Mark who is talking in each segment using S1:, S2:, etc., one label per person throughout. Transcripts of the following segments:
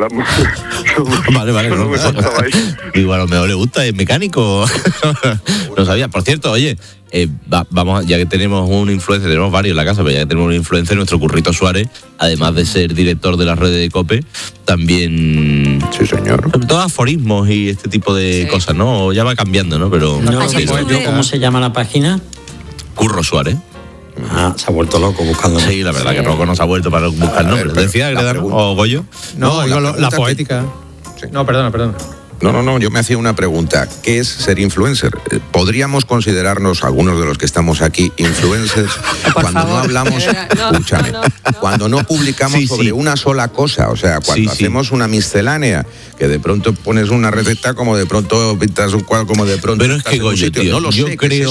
S1: hablamos.
S2: Vale,
S1: Solo me faltaba ahí.
S2: Igual a lo mejor le gusta, es mecánico. No sabía. Por cierto, oye, vamos, ya que tenemos un influencer, tenemos varios en la casa, pero ya que tenemos un influencer, nuestro Currito Suárez, además de ser director de las redes de COPE, también...
S1: Sí, señor.
S2: Sobre todo aforismos y este tipo de cosas, ¿no? Ya va cambiando, ¿no? Pero...
S3: No,
S2: sí,
S3: ¿cómo se llama la página?
S2: Curro Suárez.
S3: Se ha vuelto loco buscando.
S2: Sí, la verdad que Rocco nos ha vuelto para buscar nombres. ¿Decía Greda o Goyo?
S4: No, digo la poética.
S1: Sí.
S4: No, perdona.
S1: No, yo me hacía una pregunta. ¿Qué es ser influencer? ¿Podríamos considerarnos, algunos de los que estamos aquí, influencers? Cuando no hablamos, escúchame, cuando no publicamos sobre una sola cosa, o sea, cuando hacemos una miscelánea, que de pronto pones una receta, como de pronto pintas un cuadro, como de pronto...
S2: Pero es que, Goyo, tío,
S1: no lo
S2: yo
S1: sé,
S2: creo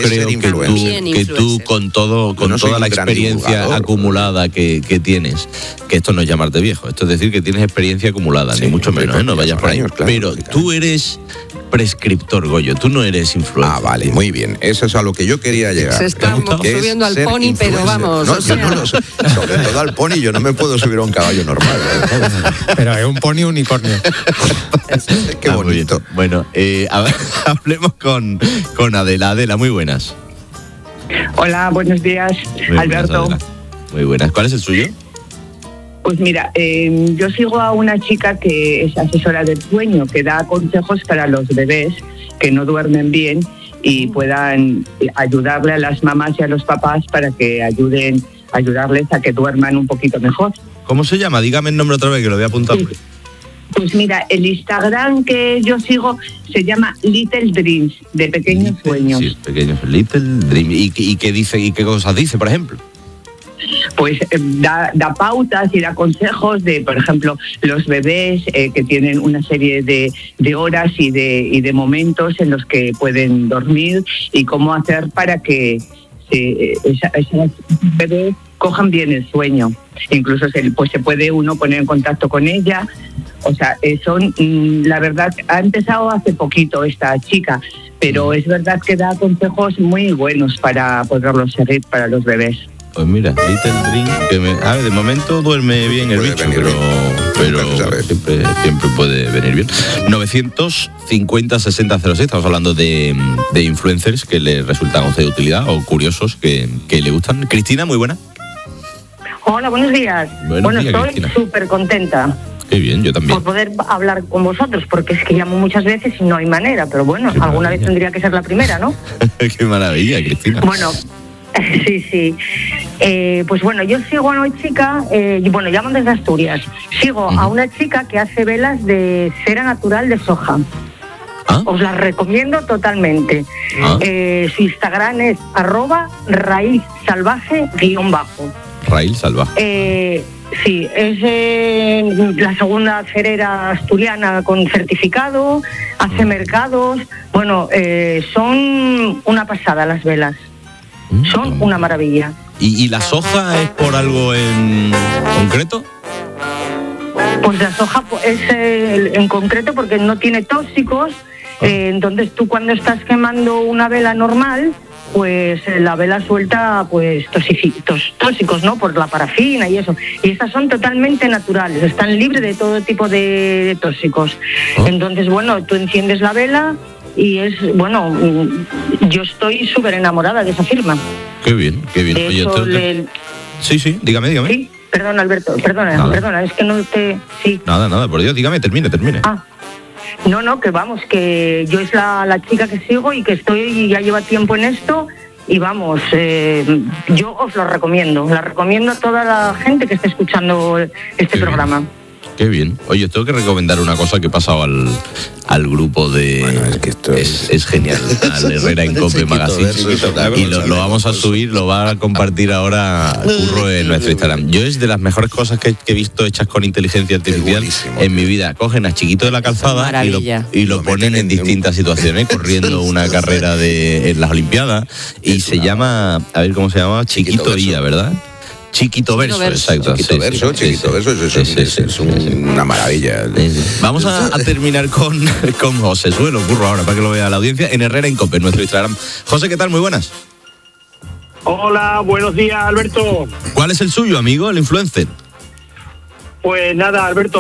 S2: que tú con toda la experiencia acumulada que tienes, que esto no es llamarte viejo, esto es decir que tienes experiencia acumulada, ni mucho menos, no vayas por ahí. Pero tú eres prescriptor, Goyo, tú no eres influencer.
S1: Vale, muy bien, eso es a lo que yo quería llegar.
S5: Se está subiendo al pony, influencer. Pero vamos...
S1: No, yo no lo sé, sobre todo al pony, yo no me puedo subir a un caballo normal.
S4: Pero es un pony unicornio.
S1: Qué bonito.
S2: Bueno, hablemos con Adela. Adela, muy buenas.
S6: Hola, buenos días,
S2: Muy
S6: Alberto.
S2: buenas, Adela. Muy buenas. ¿Cuál es el suyo?
S6: Pues mira, yo sigo a una chica que es asesora del sueño, que da consejos para los bebés que no duermen bien y puedan ayudarle a las mamás y a los papás para que ayudarles a que duerman un poquito mejor.
S2: ¿Cómo se llama? Dígame el nombre otra vez que lo voy a apuntar.
S6: Sí. Pues mira, el Instagram que yo sigo se llama Little Dreams, de Pequeños Sueños.
S2: Sí, Pequeños Little Dreams. ¿Y qué dice y qué cosas dice, por ejemplo?
S6: Pues da pautas y da consejos de, por ejemplo, los bebés que tienen una serie de horas y de momentos en los que pueden dormir y cómo hacer para que esos bebés cojan bien el sueño. Incluso se puede uno poner en contacto con ella. O sea, la verdad, ha empezado hace poquito esta chica, pero es verdad que da consejos muy buenos para poderlos seguir para los bebés.
S2: Pues mira, Little Dream, de momento duerme bien el bicho, pero siempre puede venir bien. 950-60-06, estamos hablando de influencers que le resultan de utilidad o curiosos que le gustan. Cristina, muy buena.
S7: Hola, buenos días.
S2: Buenos días,
S7: estoy súper contenta.
S2: Qué bien, yo también.
S7: Por poder hablar con vosotros, porque es que llamo muchas veces y no hay manera, pero bueno, alguna vez tendría que ser la primera, ¿no?
S2: Qué maravilla, Cristina.
S7: Bueno, sí. Pues bueno, yo sigo a una chica, llamo desde Asturias, sigo a una chica que hace velas de cera natural de soja. Os las recomiendo totalmente. Su Instagram es @raízsalvaje_.
S2: Raíz salvaje.
S7: Sí, es la segunda cerera asturiana con certificado, hace mercados. Bueno, son una pasada las velas. Son una maravilla.
S2: ¿Y la soja es por algo en concreto?
S7: Pues la soja es en concreto porque no tiene tóxicos. Entonces tú cuando estás quemando una vela normal, pues la vela suelta pues tóxicos, ¿no? Por la parafina y eso. Y estas son totalmente naturales, están libres de todo tipo de tóxicos. Entonces, bueno, tú enciendes la vela y yo estoy súper enamorada de esa firma.
S2: Qué bien. Oye, Sí, dígame.
S7: Sí, perdona, Alberto, perdona, es que no te... Sí.
S2: Nada, por Dios, dígame, termine.
S7: No, que yo es la chica que sigo y que ya lleva tiempo en esto y vamos, yo os lo recomiendo. La recomiendo a toda la gente que esté escuchando este programa.
S2: Qué bien. Oye, tengo que recomendar una cosa que he pasado al grupo de...
S1: Bueno, es que esto
S2: es genial, al Herrera en Cope Magazine. Y lo vamos a subir, lo va a compartir ahora Curro en nuestro Instagram. Yo es de las mejores cosas que he visto hechas con inteligencia artificial en mi vida. Cogen a Chiquito de la Calzada y lo ponen en distintas situaciones, corriendo una carrera en las Olimpiadas. Y se llama, a ver cómo se llama, Chiquito IA, ¿verdad? Chiquito Verso, exacto.
S1: Chiquito Verso, es una maravilla.
S2: Vamos a terminar con José. Suelo, Curro, ahora para que lo vea la audiencia, en Herrera en Cope, en nuestro Instagram. José, ¿qué tal? Muy buenas.
S8: Hola, buenos días, Alberto.
S2: ¿Cuál es el suyo, amigo, el influencer?
S8: Pues nada, Alberto.